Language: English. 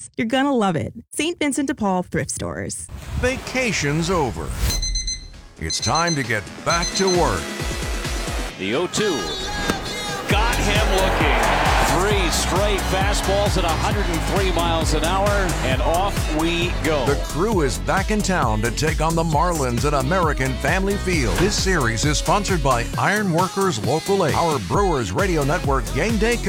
deals. You're gonna love it. St. Vincent de Paul Thrift Stores. Vacation's over. It's time to get back to work. The 0-2. Got him looking. 3 straight fastballs at 103 miles an hour, and off we go. The Crew is back in town to take on the Marlins at American Family Field. This series is sponsored by Iron Workers Local 8, our Brewers Radio Network Game Day